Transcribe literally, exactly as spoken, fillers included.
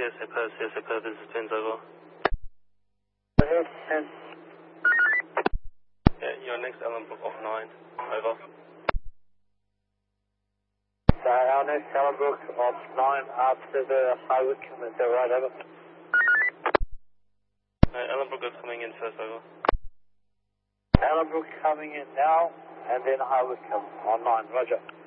C S A per, C S A per, this is Pins, over. Ahead, ten. Yeah, you're next Ellenbrook off nine, over. So our next Ellenbrook off nine after the High Wycombe, is that right, over? No, Ellenbrook is coming in first, over. Ellenbrook coming in now, and then High Wycombe on nine, roger.